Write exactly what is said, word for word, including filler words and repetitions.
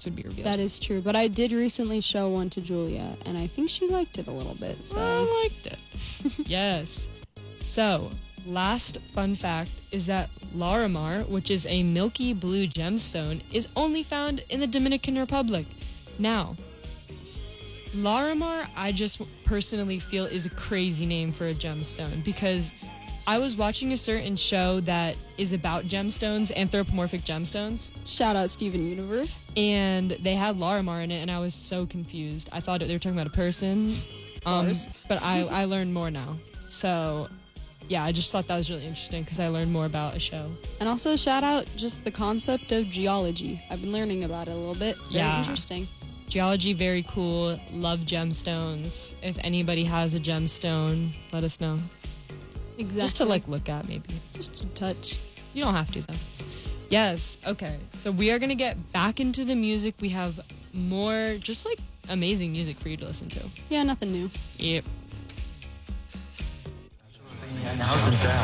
would be revealed. That is true. But I did recently show one to Julia, and I think she liked it a little bit. So I liked it. Yes. So, last fun fact is that Larimar, which is a milky blue gemstone, is only found in the Dominican Republic. Now, Larimar, I just personally feel is a crazy name for a gemstone because I was watching a certain show that is about gemstones, anthropomorphic gemstones. Shout out Steven Universe. And they had Larimar in it, and I was so confused. I thought they were talking about a person, um, but I, I learned more now. So, yeah, I just thought that was really interesting because I learned more about a show. And also shout out just the concept of geology. I've been learning about it a little bit. Very Yeah. interesting. Geology, very cool. Love gemstones. If anybody has a gemstone, let us know. Exactly. Just to, like, look at, maybe. Just to touch. You don't have to, though. Yes, okay. So we are going to get back into the music. We have more, just, like, amazing music for you to listen to. Yeah, nothing new. Yep. In the house and